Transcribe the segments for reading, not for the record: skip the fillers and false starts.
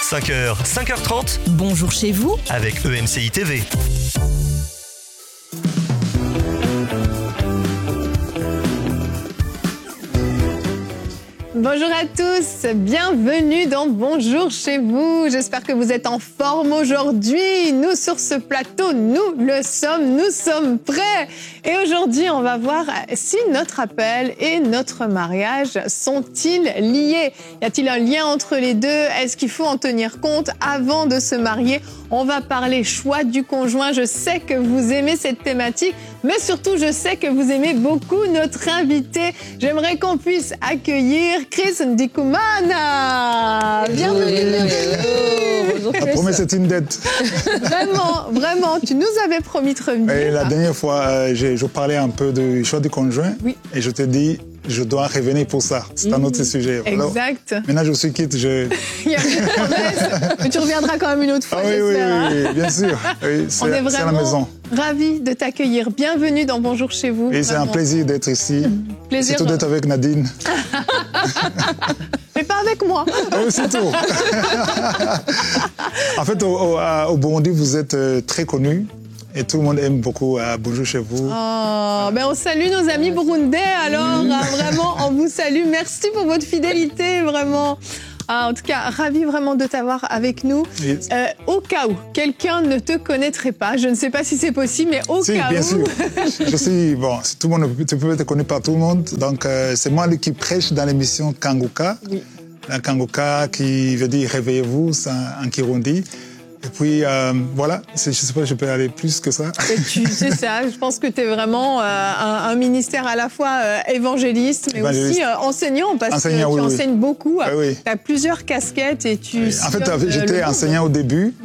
5h, 5h30. Bonjour chez vous Avec EMCI TV. Bonjour à tous, bienvenue dans Bonjour chez vous. J'espère que vous êtes en forme aujourd'hui. Nous, sur ce plateau, nous sommes prêts. Et aujourd'hui, on va voir si notre appel et notre mariage sont-ils liés. Y a-t-il un lien entre les deux? Est-ce qu'il faut en tenir compte avant de se marier? On va parler choix du conjoint. Je sais que vous aimez cette thématique, mais surtout, je sais que vous aimez beaucoup notre invité. J'aimerais qu'on puisse accueillir Chris Ndikumana. Bienvenue. La promesse est une dette. Vraiment, tu nous avais promis de revenir. Et la dernière fois, je parlais un peu du choix du conjoint. Oui. Et je te dis, je dois revenir pour ça. C'est un autre sujet. Exact. Alors, maintenant, je suis quitte. Il y a plus de promesse, mais tu reviendras quand même une autre fois, j'espère. Oui, bien sûr. Oui, On est c'est à la maison. Ravis de t'accueillir. Bienvenue dans Bonjour chez vous. Et c'est un plaisir d'être ici. Plaisir. Surtout d'être avec Nadine. Mais pas avec moi. C'est tout. En fait, au Burundi, vous êtes très connu. Et tout le monde aime beaucoup Bonjour chez vous. On salue nos amis burundais alors. Vraiment, on vous salue. Merci pour votre fidélité, vraiment. En tout cas, ravi vraiment de t'avoir avec nous. Oui. Au cas où quelqu'un ne te connaîtrait pas, je ne sais pas si c'est possible, mais au cas où... bien sûr. Je suis, tout le monde, tu peux être connu par tout le monde. Donc, c'est moi qui prêche dans l'émission Kanguka. Oui. La Kanguka qui veut dire réveillez-vous, c'est en Kirundi. Et puis, voilà, je ne sais pas si je peux aller plus que ça. C'est ça, je pense que tu es vraiment un ministère à la fois évangéliste, mais aussi enseignant, parce que tu enseignes beaucoup. Tu as plusieurs casquettes et tu... En fait, j'étais enseignant au début.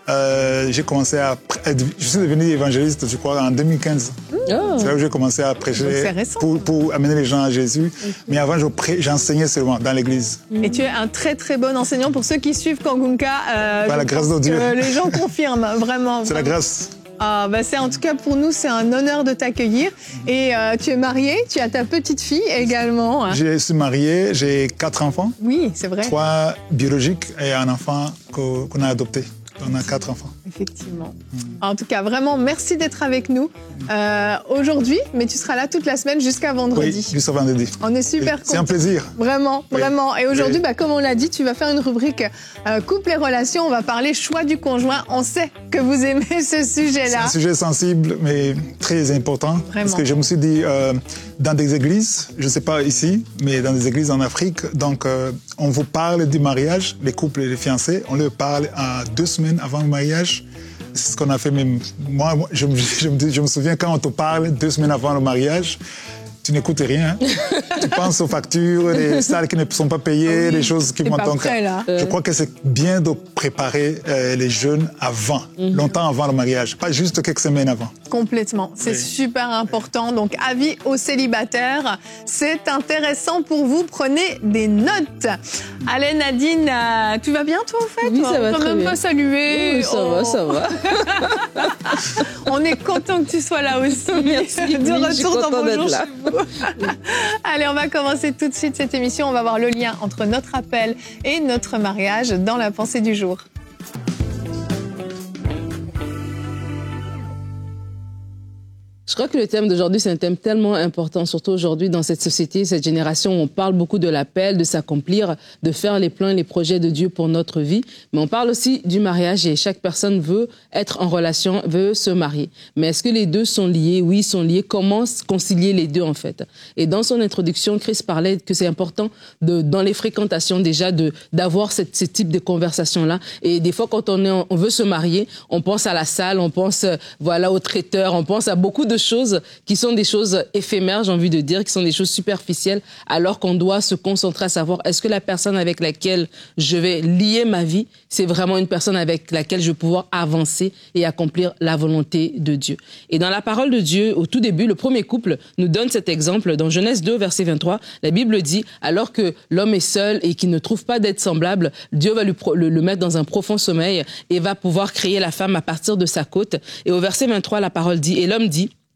J'ai commencé je suis devenu évangéliste, je crois, en 2015. C'est là où j'ai commencé à prêcher pour amener les gens à Jésus. Mais avant, j'enseignais seulement dans l'église. Et tu es un très très bon enseignant. Pour ceux qui suivent Kanguka, par la grâce de Dieu. Les gens confirment, vraiment. C'est la grâce. En tout cas, pour nous, c'est un honneur de t'accueillir. Et tu es marié, tu as ta petite fille également. Je suis marié, j'ai 4 enfants. Oui, c'est vrai. 3 biologiques et un enfant qu'on a adopté. On a 4 enfants. Effectivement. En tout cas, vraiment, merci d'être avec nous aujourd'hui, mais tu seras là toute la semaine jusqu'à vendredi. Oui, jusqu'à vendredi. On est super contents. C'est un plaisir. Vraiment. Et aujourd'hui, comme on l'a dit, tu vas faire une rubrique couple et relations. On va parler choix du conjoint. On sait que vous aimez ce sujet-là. C'est un sujet sensible, mais très important. Vraiment. Parce que je me suis dit, dans des églises, je ne sais pas ici, mais dans des églises en Afrique, donc on vous parle du mariage, les couples et les fiancés, on leur parle à 2 semaines avant le mariage. C'est ce qu'on a fait même. Moi, je me souviens quand on te parle 2 semaines avant le mariage, tu n'écoutes rien. Tu penses aux factures, les salles qui ne sont pas payées, les choses qui vont donc. Je crois que c'est bien de préparer les jeunes avant, longtemps avant le mariage, pas juste quelques semaines avant. Complètement, c'est super important. Donc, avis aux célibataires, c'est intéressant pour vous. Prenez des notes. Allez, Nadine, tu vas bien toi au fait? Oui, ça va très bien. On peut même pas saluer. Oui, ça va. On est content que tu sois là aussi. Merci. De retour je suis contente dans d'être là. Allez, on va commencer tout de suite cette émission. On va voir le lien entre notre appel et notre mariage dans la pensée du jour. Je crois que le thème d'aujourd'hui, c'est un thème tellement important, surtout aujourd'hui dans cette société, cette génération où on parle beaucoup de l'appel, de s'accomplir, de faire les plans et les projets de Dieu pour notre vie. Mais on parle aussi du mariage et chaque personne veut être en relation, veut se marier. Mais est-ce que les deux sont liés? Oui, ils sont liés. Comment concilier les deux en fait? Et dans son introduction, Chris parlait que c'est important dans les fréquentations déjà d'avoir ce type de conversation-là. Et des fois, quand on veut se marier, on pense à la salle, on pense au traiteur, on pense à beaucoup de choses qui sont des choses éphémères, j'ai envie de dire, qui sont des choses superficielles, alors qu'on doit se concentrer à savoir est-ce que la personne avec laquelle je vais lier ma vie, c'est vraiment une personne avec laquelle je vais pouvoir avancer et accomplir la volonté de Dieu. Et dans la parole de Dieu, au tout début, le premier couple nous donne cet exemple. Dans Genèse 2, verset 23, la Bible dit « Alors que l'homme est seul et qu'il ne trouve pas d'être semblable, Dieu va le mettre dans un profond sommeil et va pouvoir créer la femme à partir de sa côte. » Et au verset 23, la parole dit « Et l'homme dit «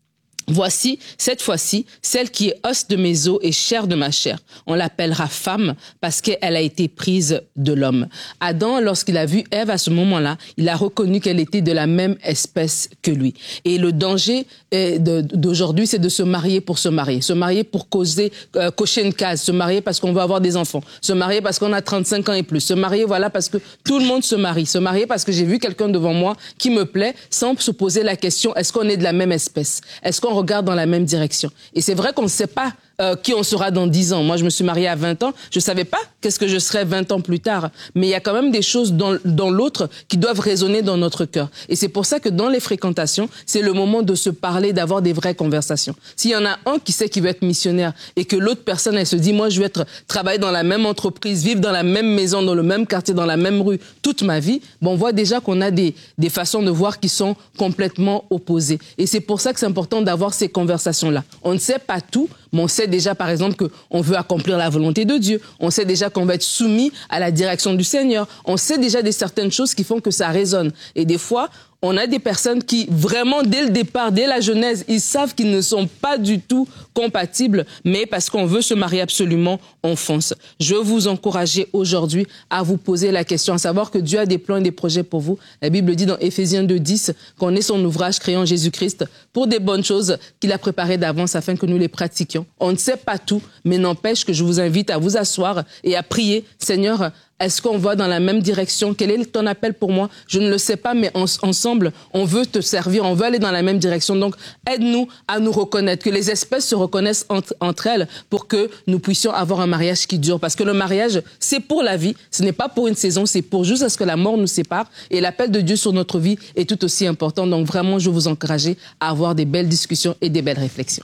Voici, cette fois-ci, celle qui est os de mes os et chair de ma chair. On l'appellera femme parce qu'elle a été prise de l'homme. Adam, lorsqu'il a vu Ève à ce moment-là, il a reconnu qu'elle était de la même espèce que lui. Et le danger d'aujourd'hui, c'est de se marier pour se marier. Se marier pour cocher une case. Se marier parce qu'on veut avoir des enfants. Se marier parce qu'on a 35 ans et plus. Se marier, voilà, parce que tout le monde se marie. Se marier parce que j'ai vu quelqu'un devant moi qui me plaît sans se poser la question, est-ce qu'on est de la même espèce? Est-ce qu'on regarde dans la même direction? Et c'est vrai qu'on ne sait pas qui on sera dans 10 ans. Moi, je me suis mariée à 20 ans. Je ne savais pas qu'est-ce que je serais 20 ans plus tard. Mais il y a quand même des choses dans l'autre qui doivent résonner dans notre cœur. Et c'est pour ça que dans les fréquentations, c'est le moment de se parler, d'avoir des vraies conversations. S'il y en a un qui sait qu'il veut être missionnaire et que l'autre personne, elle se dit, moi, je vais travailler dans la même entreprise, vivre dans la même maison, dans le même quartier, dans la même rue, toute ma vie, bon, on voit déjà qu'on a des façons de voir qui sont complètement opposées. Et c'est pour ça que c'est important d'avoir ces conversations-là. On ne sait pas tout, mais on sait déjà, par exemple, qu'on veut accomplir la volonté de Dieu. On sait déjà qu'on va être soumis à la direction du Seigneur. On sait déjà certaines choses qui font que ça résonne. Et des fois, on a des personnes qui, vraiment, dès le départ, dès la genèse, ils savent qu'ils ne sont pas du tout compatibles, mais parce qu'on veut se marier absolument, on fonce. Je veux vous encourager aujourd'hui à vous poser la question, à savoir que Dieu a des plans et des projets pour vous. La Bible dit dans Éphésiens 2:10 qu'on est son ouvrage créé en Jésus-Christ pour des bonnes choses qu'il a préparées d'avance afin que nous les pratiquions. On ne sait pas tout, mais n'empêche que je vous invite à vous asseoir et à prier. Seigneur, est-ce qu'on va dans la même direction? Quel est ton appel pour moi? Je ne le sais pas, mais ensemble, on veut te servir, on veut aller dans la même direction. Donc, aide-nous à nous reconnaître, que les espèces se reconnaissent entre elles pour que nous puissions avoir un mariage qui dure. Parce que le mariage, c'est pour la vie, ce n'est pas pour une saison, c'est pour juste à ce que la mort nous sépare. Et l'appel de Dieu sur notre vie est tout aussi important. Donc, vraiment, je veux vous encourager à avoir des belles discussions et des belles réflexions.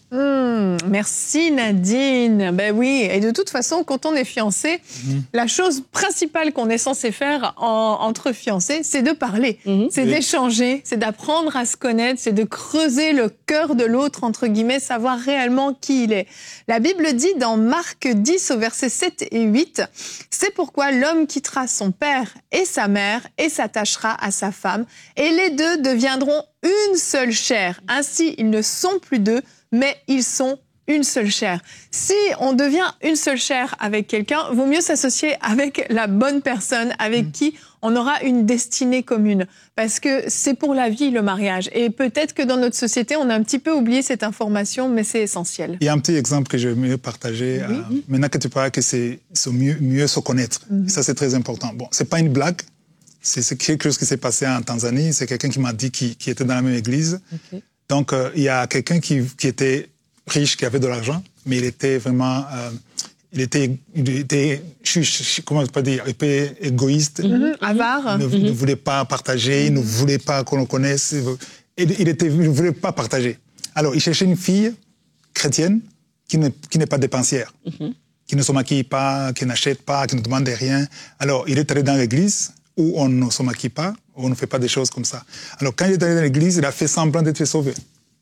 Merci Nadine. Ben oui, et de toute façon, quand on est fiancé, la chose principale qu'on est censé faire entre fiancés, c'est de parler, c'est d'échanger, c'est d'apprendre à se connaître, c'est de creuser le cœur de l'autre, entre guillemets, savoir réellement qui il est. La Bible dit dans Marc 10 au verset 7 et 8, « C'est pourquoi l'homme quittera son père et sa mère et s'attachera à sa femme, et les deux deviendront une seule chair. Ainsi, ils ne sont plus deux, mais ils sont une seule chair. » Si on devient une seule chair avec quelqu'un, vaut mieux s'associer avec la bonne personne, avec qui on aura une destinée commune. Parce que c'est pour la vie, le mariage. Et peut-être que dans notre société, on a un petit peu oublié cette information, mais c'est essentiel. Il y a un petit exemple que je veux partager. Maintenant que tu parles que c'est mieux se connaître. Ça, c'est très important. Bon, c'est pas une blague. C'est quelque chose qui s'est passé en Tanzanie. C'est quelqu'un qui m'a dit qui était dans la même église. Okay. Donc, il y a quelqu'un qui était riche, qui avait de l'argent, mais il était vraiment... il était comment je peux dire, un peu égoïste. Avare. Il ne voulait pas partager, il ne voulait pas qu'on le connaisse. Il ne voulait pas partager. Alors, il cherchait une fille chrétienne qui n'est pas dépensière, qui ne se maquille pas, qui n'achète pas, qui ne demande rien. Alors, il est allé dans l'église où on ne se maquille pas, où on ne fait pas des choses comme ça. Alors, quand il est allé dans l'église, il a fait semblant d'être sauvé.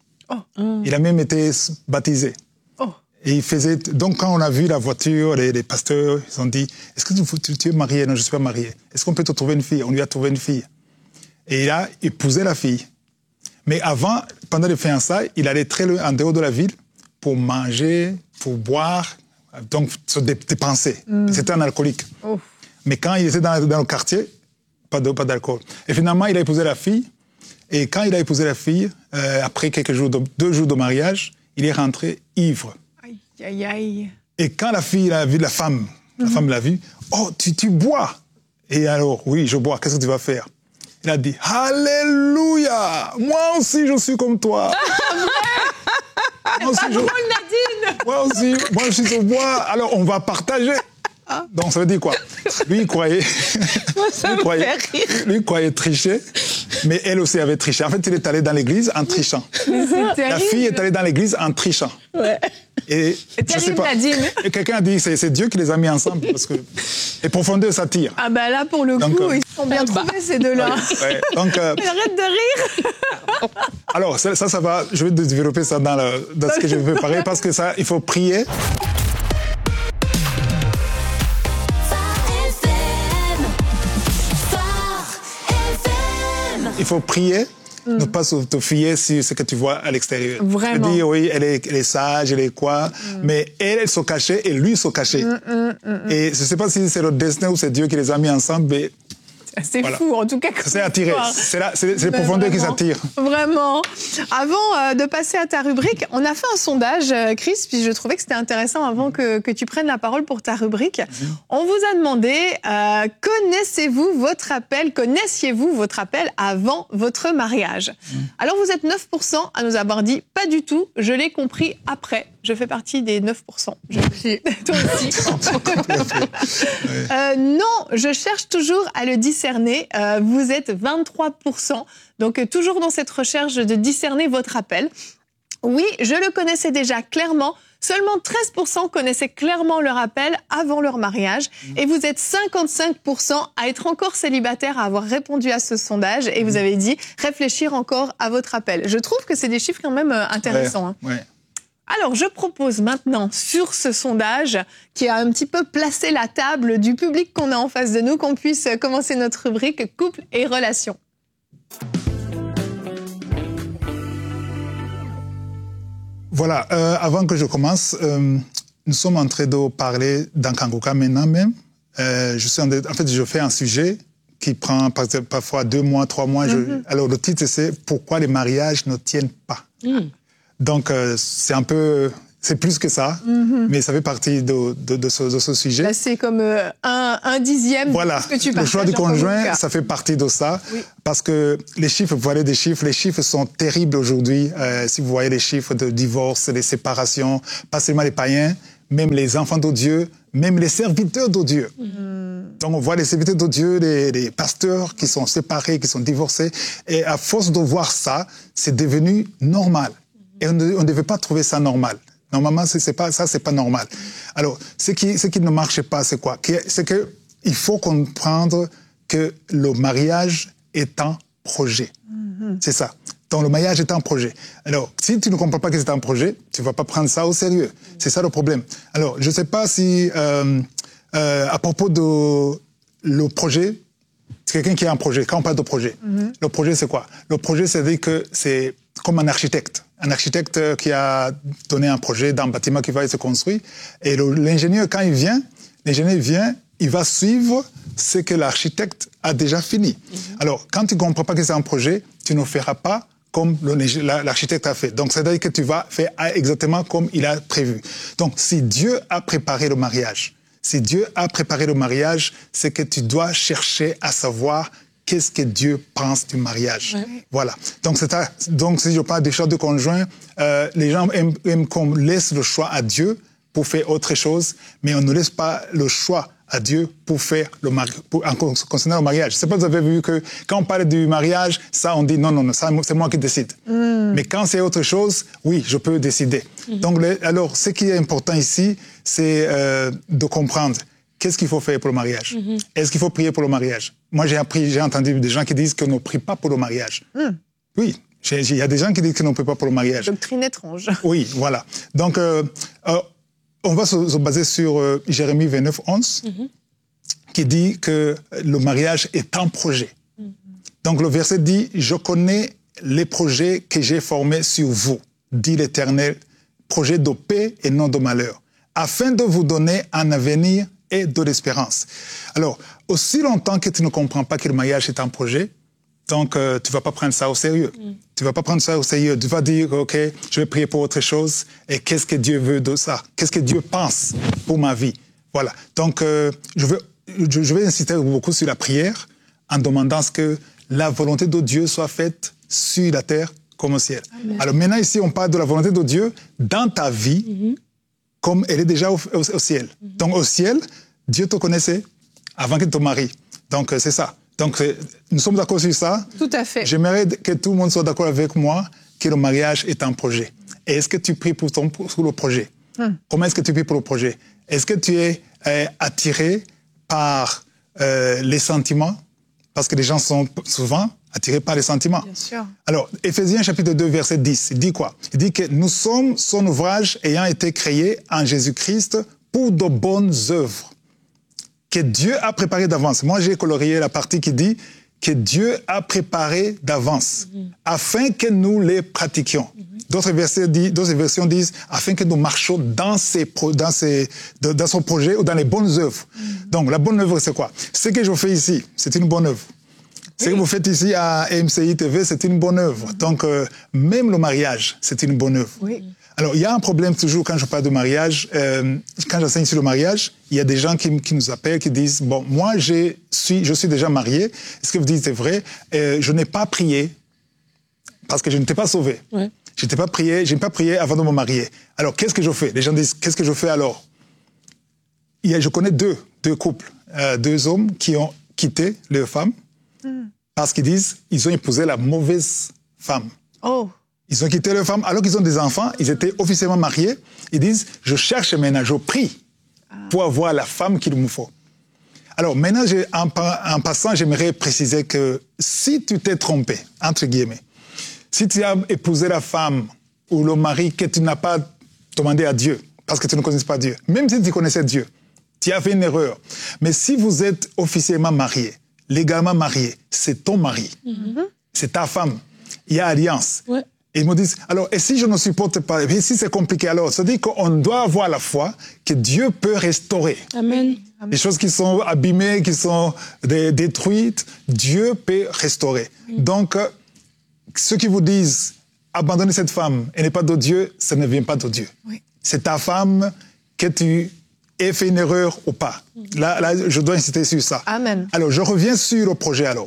Il a même été baptisé. Et il faisait... Donc, quand on a vu la voiture, les pasteurs, ils ont dit, est-ce que tu es marié? Non, je ne suis pas marié. Est-ce qu'on peut te trouver une fille? On lui a trouvé une fille. Et il a épousé la fille. Mais avant, pendant les fiançailles, il allait très loin, en dehors de la ville, pour manger, pour boire, donc se dépenser. C'était un alcoolique. Mais quand il était dans le quartier, pas d'alcool. Et finalement, il a épousé la fille. Et quand il a épousé la fille, après 2 jours de mariage, il est rentré ivre. Aïe, aïe. Et quand la fille a vu la femme l'a vu, « Oh, tu bois !» Et alors, « Oui, je bois, qu'est-ce que tu vas faire ?» Il a dit, « Alléluia! Moi aussi, je suis comme toi. » Moi aussi, je bois, alors on va partager. Donc, ça veut dire quoi? Lui, il croyait... Lui, il croyait tricher, mais elle aussi avait triché. En fait, il est allé dans l'église en trichant. La fille est allée dans l'église en trichant. Ouais. Et je sais pas. Et quelqu'un a dit, c'est Dieu qui les a mis ensemble, parce que les profondeurs s'attirent. Ah ben là, pour le coup, ils sont bien trouvés, ces deux-là. Ouais, donc, arrête de rire. Alors, ça va, je vais développer ça dans ce que je vais préparer, parce que ça, il faut prier. Il faut prier Ne pas te fier sur ce que tu vois à l'extérieur. Vraiment. Tu dis, oui, elle est sage, elle est quoi, mais elle se cachait et lui se cachait. Et je ne sais pas si c'est le destin ou c'est Dieu qui les a mis ensemble, mais... C'est fou, en tout cas. C'est attiré. C'est les profondeurs qui s'attirent. Vraiment. Avant de passer à ta rubrique, on a fait un sondage, Chris, puis je trouvais que c'était intéressant avant que tu prennes la parole pour ta rubrique. On vous a demandé, connaissiez-vous votre appel avant votre mariage? Alors vous êtes 9% à nous avoir dit, pas du tout, je l'ai compris après. Je fais partie des 9%. Toi aussi. Non, je cherche toujours à le discerner. Vous êtes 23%. Donc, toujours dans cette recherche de discerner votre appel. Oui, je le connaissais déjà clairement. Seulement 13% connaissaient clairement leur appel avant leur mariage. Et vous êtes 55% à être encore célibataire, à avoir répondu à ce sondage. Et vous avez dit réfléchir encore à votre appel. Je trouve que c'est des chiffres quand même intéressants. Ouais. Alors, je propose maintenant, sur ce sondage, qui a un petit peu placé la table du public qu'on a en face de nous, qu'on puisse commencer notre rubrique Couple et Relations. Voilà, avant que je commence, nous sommes en train de parler d'Ankanguka maintenant même. Je fais un sujet qui prend parfois 2 mois, 3 mois. Alors, le titre, c'est « Pourquoi les mariages ne tiennent pas ». Donc, c'est plus que ça, mais ça fait partie de ce sujet. Là, c'est comme un dixième voilà. de ce que tu partages. Le choix du conjoint, ça fait partie de ça, parce que les chiffres, vous voyez des chiffres, les chiffres sont terribles aujourd'hui. Si vous voyez les chiffres de divorce, les séparations, pas seulement les païens, même les enfants de Dieu, même les serviteurs de Dieu. Donc, on voit les serviteurs de Dieu, les pasteurs qui sont séparés, qui sont divorcés, et à force de voir ça, c'est devenu normal. Et on ne devait pas trouver ça normal. Normalement, c'est pas normal. Alors, ce qui ne marche pas, c'est quoi? C'est que il faut comprendre que le mariage est un projet. C'est ça. Donc, le mariage est un projet. Alors, si tu ne comprends pas que c'est un projet, tu vas pas prendre ça au sérieux. C'est ça le problème. Alors, je sais pas si, à propos de le projet, c'est quelqu'un qui a un projet. Quand on parle de projet, le projet, c'est quoi? Le projet, c'est-à-dire que c'est comme un architecte. Un architecte qui a donné un projet d'un bâtiment qui va se construire. Et l'ingénieur, quand il vient, il va suivre ce que l'architecte a déjà fini. Alors, quand tu ne comprends pas que c'est un projet, tu ne feras pas comme l'architecte a fait. Donc, c'est-à-dire que tu vas faire exactement comme il a prévu. Donc, si Dieu a préparé le mariage, c'est que tu dois chercher à savoir qu'est-ce que Dieu pense du mariage. Voilà. Donc, si je parle des choix de conjoint, les gens aiment qu'on laisse le choix à Dieu pour faire autre chose, mais on ne laisse pas le choix à Dieu pour faire concernant le mariage. Je ne sais pas si vous avez vu que quand on parle du mariage, ça, on dit non, ça, c'est moi qui décide. Mais quand c'est autre chose, oui, je peux décider. Donc, alors, ce qui est important ici, c'est de comprendre qu'est-ce qu'il faut faire pour le mariage. Est-ce qu'il faut prier pour le mariage? Moi, j'ai entendu des gens qui disent qu'on ne prie pas pour le mariage. Oui, il y a des gens qui disent qu'on ne prie pas pour le mariage. Doctrine étrange. Oui, voilà. Donc, on va se baser sur Jérémie 29, 11, qui dit que le mariage est un projet. Donc, le verset dit « Je connais les projets que j'ai formés sur vous, dit l'Éternel, projets de paix et non de malheur, afin de vous donner un avenir et de l'espérance. » Alors, aussi longtemps que tu ne comprends pas que le mariage est un projet, donc tu ne vas pas prendre ça au sérieux. Tu ne vas pas prendre ça au sérieux. Tu vas dire, OK, je vais prier pour autre chose. Et qu'est-ce que Dieu veut de ça? Qu'est-ce que Dieu pense pour ma vie? Voilà. Donc, je vais insister beaucoup sur la prière en demandant que la volonté de Dieu soit faite sur la terre comme au ciel. Amen. Alors maintenant, ici, on parle de la volonté de Dieu dans ta vie comme elle est déjà au ciel. Donc, au ciel, Dieu te connaissait avant qu'il te marie. Donc, c'est ça. Donc, nous sommes d'accord sur ça. Tout à fait. J'aimerais que tout le monde soit d'accord avec moi que le mariage est un projet. Et est-ce que tu pries pour le projet? Comment est-ce que tu pries pour le projet? Est-ce que tu es attiré par les sentiments? Parce que les gens sont souvent attirés par les sentiments. Bien sûr. Alors, Éphésiens chapitre 2, verset 10, il dit quoi? Il dit que nous sommes son ouvrage ayant été créé en Jésus-Christ pour de bonnes œuvres que Dieu a préparées d'avance. Moi, j'ai colorié la partie qui dit que Dieu a préparées d'avance afin que nous les pratiquions. D'autres versions disent afin que nous marchions dans son projet ou dans les bonnes œuvres. Donc, la bonne œuvre, c'est quoi? Ce que je fais ici, c'est une bonne œuvre. Ce que vous faites ici à MCI TV, c'est une bonne œuvre. Donc, même le mariage, c'est une bonne œuvre. Oui. Alors, il y a un problème toujours quand je parle de mariage. Quand j'enseigne sur le mariage, il y a des gens qui nous appellent, qui disent, bon, moi, je suis déjà marié. Ce que vous dites est vrai. Je n'ai pas prié parce que je n'étais pas sauvé. Ouais. Je n'ai pas prié avant de me marier. Alors, qu'est-ce que je fais? Les gens disent, qu'est-ce que je fais alors? Je connais deux couples, deux hommes qui ont quitté leur femme parce qu'ils disent, ils ont épousé la mauvaise femme. Oh. Ils ont quitté leur femme alors qu'ils ont des enfants, ils étaient officiellement mariés. Ils disent, je cherche maintenant, je prie pour avoir la femme qu'il me faut. Alors maintenant, en passant, j'aimerais préciser que si tu t'es trompé, entre guillemets, si tu as épousé la femme ou le mari que tu n'as pas demandé à Dieu, parce que tu ne connais pas Dieu, même si tu connaissais Dieu, tu as fait une erreur. Mais si vous êtes officiellement marié, légalement marié, c'est ton mari, c'est ta femme, il y a alliance. Ouais. Et ils me disent, alors, et si je ne supporte pas, et si c'est compliqué, alors, ça dit qu'on doit avoir la foi que Dieu peut restaurer. Amen. Les choses qui sont abîmées, qui sont détruites, Dieu peut restaurer. Donc, ceux qui vous disent, abandonnez cette femme, elle n'est pas de Dieu, ça ne vient pas de Dieu. Oui. C'est ta femme, que tu aies fait une erreur ou pas. Là, je dois insister sur ça. Amen. Alors, je reviens sur le projet, alors.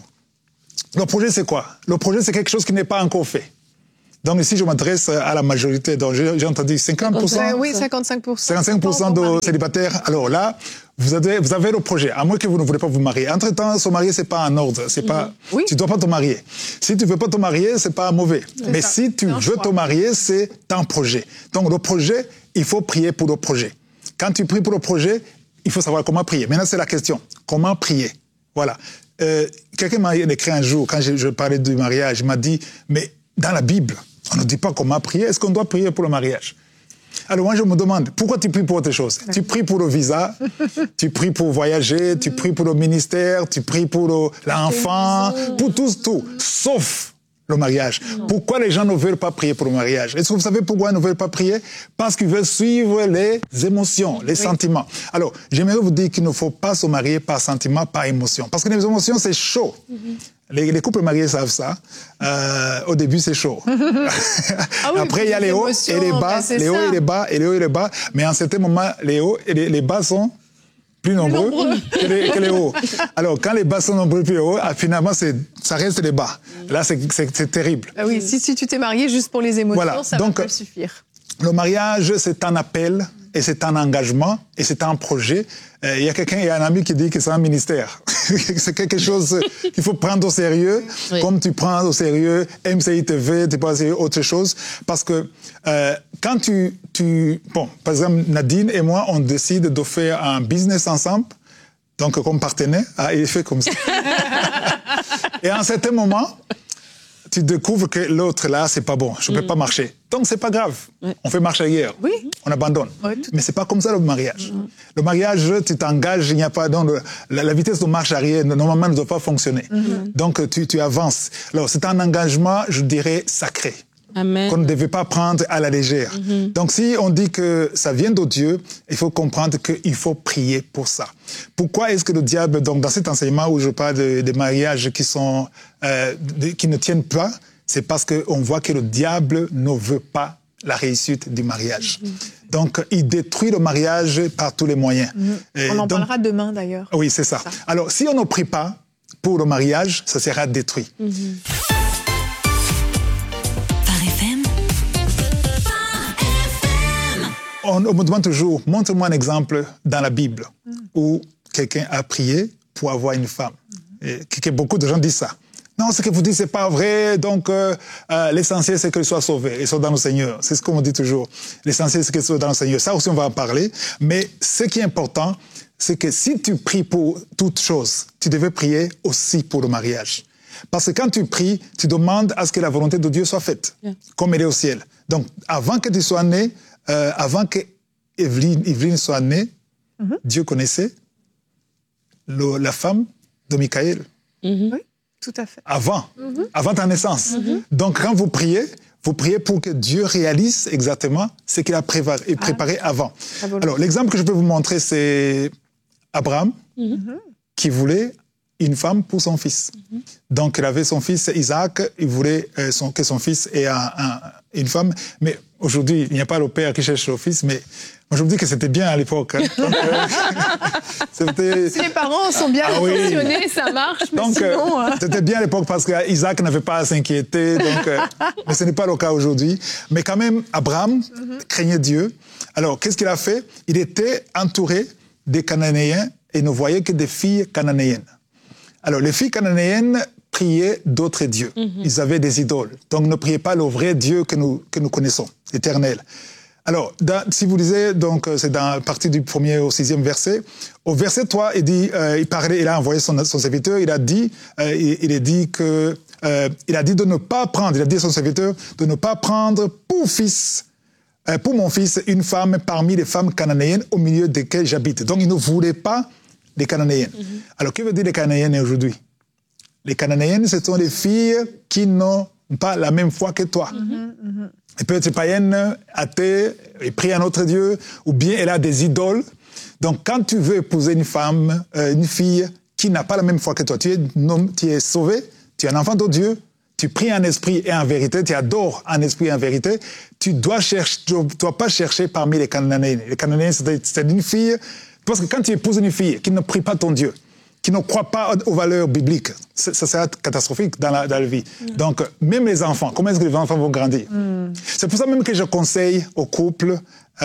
Le projet, c'est quoi? Le projet, c'est quelque chose qui n'est pas encore fait. Donc ici, je m'adresse à la majorité. Donc j'ai entendu 50%. Oui, 55%. 55% de célibataires. Alors là, vous avez le projet, à moins que vous ne voulez pas vous marier. Entre-temps, se marier, c'est pas un ordre. C'est pas. Oui. Tu dois pas te marier. Si tu veux pas te marier, c'est pas mauvais. Mais ça. Si tu veux te marier, c'est un projet. Donc le projet, il faut prier pour le projet. Quand tu pries pour le projet, il faut savoir comment prier. Maintenant, c'est la question. Comment prier? Voilà. Quelqu'un m'a écrit un jour, quand je parlais du mariage, il m'a dit, mais dans la Bible, on ne dit pas comment prier. Est-ce qu'on doit prier pour le mariage? Alors moi, je me demande, pourquoi tu pries pour autre chose? Tu pries pour le visa, tu pries pour voyager, tu pries pour le ministère, tu pries pour l'enfant, pour tout, sauf le mariage. Pourquoi les gens ne veulent pas prier pour le mariage? Est-ce que vous savez pourquoi ils ne veulent pas prier? Parce qu'ils veulent suivre les émotions, les sentiments. Alors, j'aimerais vous dire qu'il ne faut pas se marier par sentiment, par émotion. Parce que les émotions, c'est chaud. Les couples mariés savent ça. Au début, c'est chaud. Après, il y a les hauts et les bas, les hauts et les bas, et les hauts et les bas. Mais en certains moments, les hauts et les bas sont plus nombreux que les hauts. Alors, quand les bas sont nombreux plus hauts, finalement, ça reste les bas. Là, c'est terrible. Ah oui, si tu t'es marié juste pour les émotions, voilà. Ça va pas suffire. Le mariage, c'est un appel, et c'est un engagement, et c'est un projet. Il y a un ami qui dit que c'est un ministère. C'est quelque chose qu'il faut prendre au sérieux, comme tu prends au sérieux MCI TV, tu prends au sérieux autre chose. Parce que quand bon, par exemple, Nadine et moi, on décide de faire un business ensemble, donc comme partenaire, il fait comme ça. Et à un certain moment, tu découvres que l'autre, là, c'est pas bon. Je peux pas marcher. Donc, c'est pas grave. On fait marche arrière. Oui. On abandonne. Mais c'est pas comme ça, le mariage. Le mariage, tu t'engages, il n'y a pas... Donc, la vitesse de marche arrière, normalement, ne doit pas fonctionner. Donc, tu avances. Alors, c'est un engagement, je dirais, sacré. Amen. Qu'on ne devait pas prendre à la légère. Donc, si on dit que ça vient de Dieu, il faut comprendre qu'il faut prier pour ça. Pourquoi est-ce que le diable, donc dans cet enseignement où je parle des mariages qui ne tiennent pas, c'est parce qu'on voit que le diable ne veut pas la réussite du mariage. Donc, il détruit le mariage par tous les moyens. On en parlera demain, d'ailleurs. Oui, c'est ça. Alors, si on ne prie pas pour le mariage, ça sera détruit. On me demande toujours, montre-moi un exemple dans la Bible où quelqu'un a prié pour avoir une femme. Et que beaucoup de gens disent ça. Non, ce que vous dites, c'est pas vrai. Donc, l'essentiel, c'est qu'elle soit sauvée. Elle soit dans le Seigneur. C'est ce qu'on me dit toujours. L'essentiel, c'est qu'elle soit dans le Seigneur. Ça aussi, on va en parler. Mais ce qui est important, c'est que si tu pries pour toute chose, tu devais prier aussi pour le mariage. Parce que quand tu pries, tu demandes à ce que la volonté de Dieu soit faite, comme elle est au ciel. Donc, avant que tu sois né, avant que Evelyne soit née, Dieu connaissait la femme de Michaël. Oui. Tout à fait. Avant ta naissance. Donc, quand vous priez pour que Dieu réalise exactement ce qu'il a préparé avant. Alors, l'exemple que je peux vous montrer, c'est Abraham, qui voulait une femme pour son fils. Donc, il avait son fils Isaac, il voulait que son fils ait une femme. Mais aujourd'hui, il n'y a pas le père qui cherche le fils, mais moi, je me dis que c'était bien à l'époque. Hein. Si les parents sont bien intentionnés, ça marche. Mais donc, sinon, c'était bien à l'époque parce qu'Isaac n'avait pas à s'inquiéter. Mais ce n'est pas le cas aujourd'hui. Mais quand même, Abraham craignait Dieu. Alors, qu'est-ce qu'il a fait? Il était entouré des Cananéens et ne voyait que des filles cananéennes. Alors, les filles cananéennes priaient d'autres dieux. Ils avaient des idoles. Donc, ne priez pas le vrai Dieu que nous connaissons, l'éternel. Alors, si vous lisez, donc, c'est dans la partie du 1er au 6e verset. Au verset 3, il dit, il a envoyé son serviteur, il a dit de ne pas prendre, il a dit à son serviteur de ne pas prendre pour mon fils, une femme parmi les femmes cananéennes au milieu desquelles j'habite. Donc, il ne voulait pas les cananéennes. Alors, que veut dire les cananéennes aujourd'hui? Les cananéennes, ce sont les filles qui n'ont pas la même foi que toi. Elle peut être païenne, athée, elle prie un autre Dieu, ou bien elle a des idoles. Donc, quand tu veux épouser une femme, une fille qui n'a pas la même foi que toi, tu es sauvé, tu es un enfant de Dieu, tu pries en esprit et en vérité, tu adores en esprit et en vérité, tu dois pas chercher parmi les Cananéens. Les Cananéens, c'est une fille, parce que quand tu épouses une fille qui ne prie pas ton Dieu, qui ne croient pas aux valeurs bibliques, ça sera catastrophique dans la vie. Donc, même les enfants, comment est-ce que les enfants vont grandir? C'est pour ça même que je conseille aux couples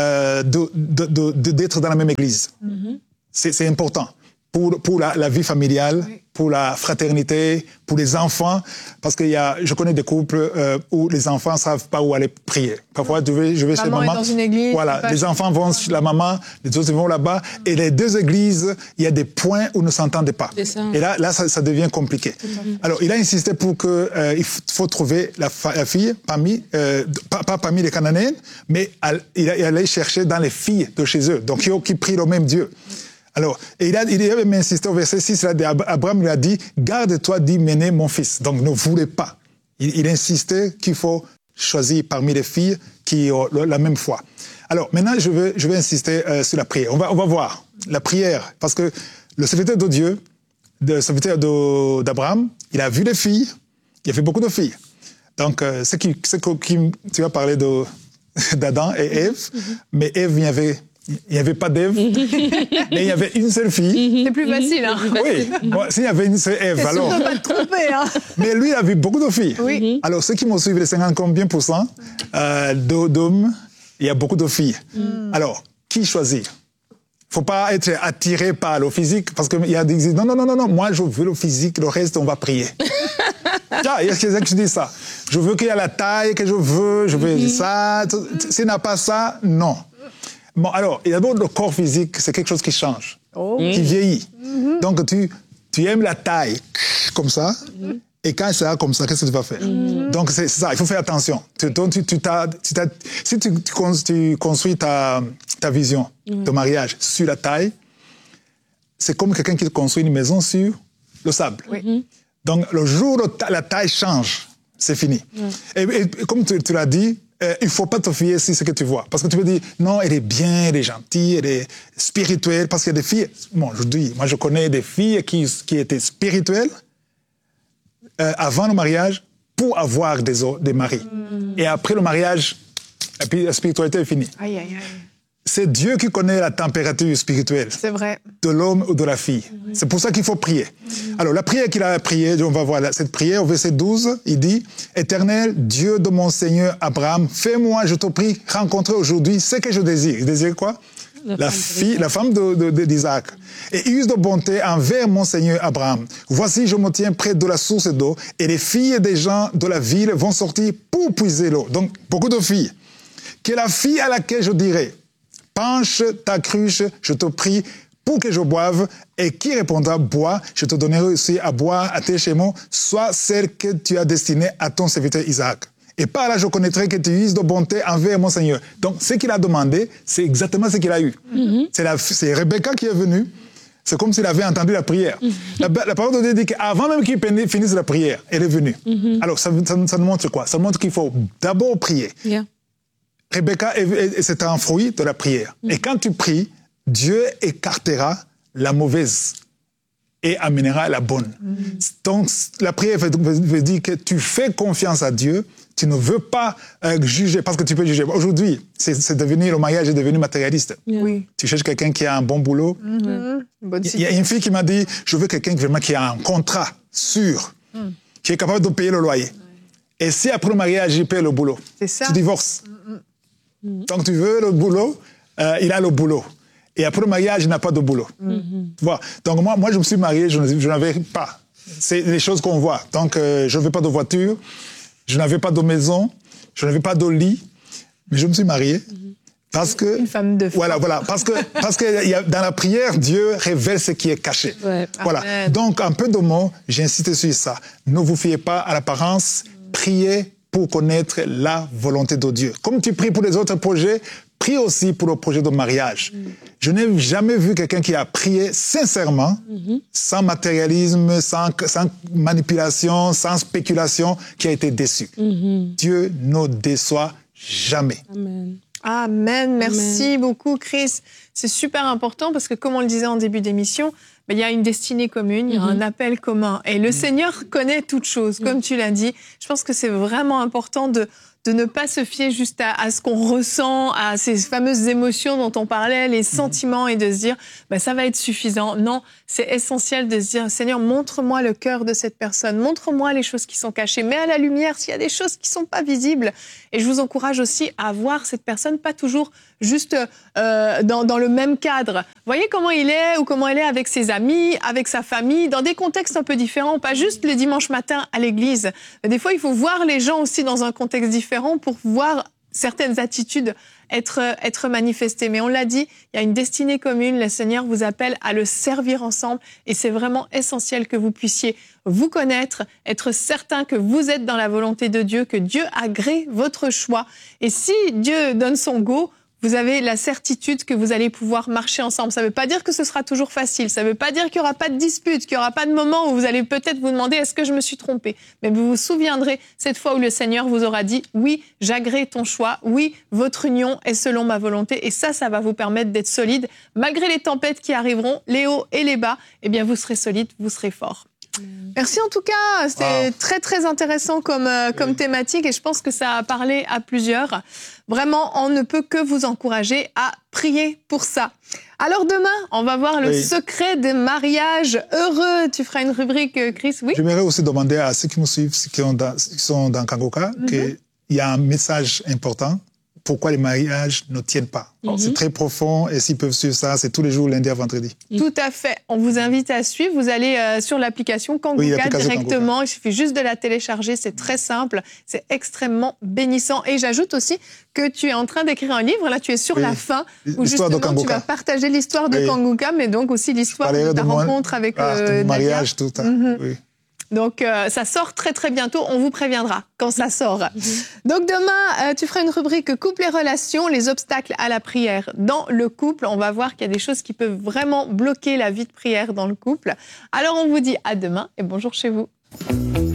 d'être dans la même église. C'est important pour la vie familiale, pour la fraternité, pour les enfants, parce que je connais des couples où les enfants ne savent pas où aller prier. Parfois, je vais chez maman. Est dans une église. Voilà, les enfants vont chez la maman, les autres vont là-bas, et les deux églises, il y a des points où ne s'entendent pas. Et là ça devient compliqué. Alors, il a insisté pour que il faut trouver la fille pas parmi les Cananéens, mais il allait chercher dans les filles de chez eux, donc qui prient le même Dieu. Alors, il avait même insisté au verset 6, Abraham lui a dit, garde-toi d'hyméner mon fils. Donc, ne voulez pas. Il insistait qu'il faut choisir parmi les filles qui ont la même foi. Alors, maintenant, je vais insister sur la prière. On va voir la prière, parce que le serviteur de Dieu, le serviteur d'Abraham, il a vu les filles, il a fait beaucoup de filles. Donc, tu vas parler d'Adam et Ève, mais Ève, il n'y avait pas d'Ève, mais il y avait une seule fille. C'est plus facile, hein? Oui, bon, s'il y avait une seule Ève, alors... C'est sûr de ne pas te tromper, hein? Mais lui, il a vu beaucoup de filles. Oui. Alors, ceux qui m'ont suivi, les 50 combien d'hommes, il y a beaucoup de filles. Alors, qui choisir? Il ne faut pas être attiré par le physique, parce qu'il y a des qui disent, non, moi, je veux le physique, le reste, on va prier. Tiens, il y a quelqu'un qui dit ça. Je veux qu'il y ait la taille que je veux ça. S'il n'a pas ça, non. Bon, alors, d'abord, le corps physique, c'est quelque chose qui change, qui vieillit. Donc, tu aimes la taille, comme ça, et quand c'est comme ça, qu'est-ce que tu vas faire? Donc, c'est ça, il faut faire attention. Si tu construis ta vision de mariage sur la taille, c'est comme quelqu'un qui construit une maison sur le sable. Donc, le jour où la taille change, c'est fini. Et comme tu l'as dit, il ne faut pas te fier sur ce que tu vois. Parce que tu peux dire, non, elle est bien, elle est gentille, elle est spirituelle. Parce qu'il y a des filles, moi je connais des filles qui étaient spirituelles avant le mariage pour avoir des maris. Et après le mariage, et puis la spiritualité est finie. Aïe, aïe, aïe. C'est Dieu qui connaît la température spirituelle de l'homme ou de la fille. C'est pour ça qu'il faut prier. Alors, la prière qu'il a priée, on va voir cette prière au verset 12, il dit « Éternel, Dieu de mon Seigneur Abraham, fais-moi, je te prie, rencontrer aujourd'hui ce que je désire. » Il désire quoi? La femme d'Isaac. « Et use de bonté envers mon Seigneur Abraham. Voici, je me tiens près de la source d'eau, et les filles des gens de la ville vont sortir pour puiser l'eau. » Donc, beaucoup de filles. « Que la fille à laquelle je dirai, penche ta cruche, je te prie, pour que je boive, et qui répondra, bois, je te donnerai aussi à boire à tes chameaux, soit celle que tu as destinée à ton serviteur Isaac. Et par là, je connaîtrai que tu uses de bonté envers mon Seigneur. Donc, ce qu'il a demandé, c'est exactement ce qu'il a eu. C'est Rebecca qui est venue, C'est comme s'il avait entendu la prière. La parole de Dieu dit qu'avant même qu'il finisse la prière, elle est venue. Alors, ça nous montre quoi? Ça nous montre qu'il faut d'abord prier. Yeah. Rebecca, c'est un fruit de la prière. Et quand tu pries, Dieu écartera la mauvaise et amènera la bonne. Donc, la prière veut dire que tu fais confiance à Dieu, tu ne veux pas juger, parce que tu peux juger. Aujourd'hui, le mariage est devenu matérialiste. Yeah. Oui. Tu cherches quelqu'un qui a un bon boulot. Il y a une fille qui m'a dit, je veux quelqu'un vraiment qui a un contrat sûr, qui est capable de payer le loyer. Et si après le mariage, il paye le boulot, tu divorces. Donc tu veux le boulot, il a le boulot. Et après le mariage, il n'a pas de boulot. Voilà. Donc moi, je me suis marié, je n'avais pas. C'est les choses qu'on voit. Donc je n'avais pas de voiture, je n'avais pas de maison, je n'avais pas de lit, mais je me suis marié. Parce que, une femme de foi. Voilà, parce que dans la prière, Dieu révèle ce qui est caché. Ouais. Voilà. Amen. Donc, un peu de mots, j'insiste sur ça. Ne vous fiez pas à l'apparence, priez pour connaître la volonté de Dieu. Comme tu pries pour les autres projets, prie aussi pour le projet de mariage. Je n'ai jamais vu quelqu'un qui a prié sincèrement, sans matérialisme, sans manipulation, sans spéculation, qui a été déçu. Dieu ne déçoit jamais. Amen. Amen. Merci beaucoup, Chris. C'est super important parce que, comme on le disait en début d'émission, il y a une destinée commune, il y a un appel commun. Et le Seigneur connaît toutes choses, comme tu l'as dit. Je pense que c'est vraiment important de ne pas se fier juste à ce qu'on ressent, à ces fameuses émotions dont on parlait, les sentiments, et de se dire ça va être suffisant. Non, c'est essentiel de se dire, Seigneur, montre-moi le cœur de cette personne, montre-moi les choses qui sont cachées, mets à la lumière s'il y a des choses qui sont pas visibles. Et je vous encourage aussi à voir cette personne pas toujours juste dans le même cadre. Voyez comment il est ou comment elle est avec ses amis, avec sa famille, dans des contextes un peu différents, pas juste le dimanche matin à l'église. Des fois, il faut voir les gens aussi dans un contexte différent pour voir certaines attitudes être manifestées. Mais on l'a dit, il y a une destinée commune, le Seigneur vous appelle à le servir ensemble et c'est vraiment essentiel que vous puissiez vous connaître, être certain que vous êtes dans la volonté de Dieu, que Dieu agrée votre choix. Et si Dieu donne son go, vous avez la certitude que vous allez pouvoir marcher ensemble. Ça ne veut pas dire que ce sera toujours facile. Ça ne veut pas dire qu'il n'y aura pas de dispute, qu'il n'y aura pas de moment où vous allez peut-être vous demander « est-ce que je me suis trompée ?» Mais vous vous souviendrez cette fois où le Seigneur vous aura dit « oui, j'agrée ton choix. Oui, votre union est selon ma volonté. » Et ça va vous permettre d'être solide. Malgré les tempêtes qui arriveront, les hauts et les bas, eh bien vous serez solide, vous serez fort. Merci en tout cas, c'était très très intéressant comme thématique et je pense que ça a parlé à plusieurs. Vraiment, on ne peut que vous encourager à prier pour ça. Alors demain, on va voir le secret des mariages heureux. Tu feras une rubrique, Chris, oui? J'aimerais aussi demander à ceux qui nous suivent, qui sont dans Kangoka, qu'il y a un message important. Pourquoi les mariages ne tiennent pas. C'est très profond et s'ils peuvent suivre ça, c'est tous les jours, lundi à vendredi. Tout à fait. On vous invite à suivre. Vous allez sur l'application Kangoka directement. Kangoka. Il suffit juste de la télécharger. C'est très simple. C'est extrêmement bénissant. Et j'ajoute aussi que tu es en train d'écrire un livre. Là, tu es sur la fin où justement tu vas partager l'histoire de Kangoka, mais donc aussi l'histoire de ta rencontre avec Dalia. Mariage, tout ça. Oui. Donc, ça sort très, très bientôt. On vous préviendra quand ça sort. Donc, demain, tu feras une rubrique « Couple et relations, les obstacles à la prière dans le couple ». On va voir qu'il y a des choses qui peuvent vraiment bloquer la vie de prière dans le couple. Alors, on vous dit à demain et bonjour chez vous.